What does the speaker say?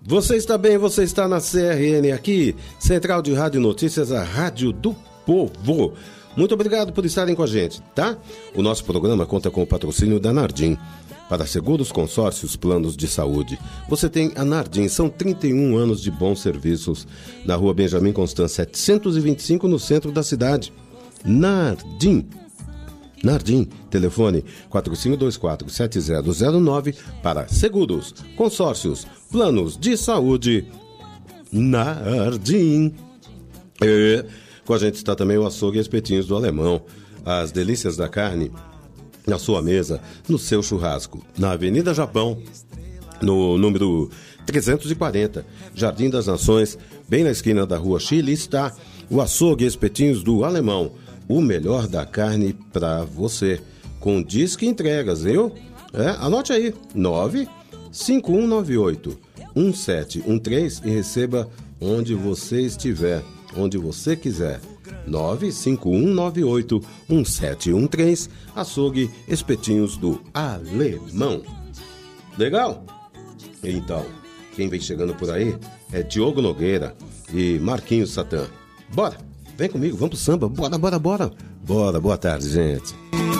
Você está bem, você está na CRN aqui, Central de Rádio Notícias, a Rádio do Povo. Muito obrigado por estarem com a gente, tá? O nosso programa conta com o patrocínio da Nardim. Para seguros, consórcios, planos de saúde, você tem a Nardim. São 31 anos de bons serviços. Na rua Benjamin Constant, 725, no centro da cidade. Nardim. Nardim, telefone 4524-7009 para seguros, consórcios, planos de saúde. Nardim. Com a gente está também o açougue e espetinhos do Alemão. As delícias da carne na sua mesa, no seu churrasco. Na Avenida Japão, no número 340, Jardim das Nações, bem na esquina da Rua Chile, está o açougue e espetinhos do Alemão. O melhor da carne para você. Com disque entregas, viu? Anote aí, 95198-1713 e receba onde você estiver, onde você quiser. 95198-1713, açougue espetinhos do Alemão. Legal? Então, quem vem chegando por aí é Diogo Nogueira e Marquinhos Satã. Bora! Vem comigo, vamos pro samba. Bora. Bora, boa tarde, gente.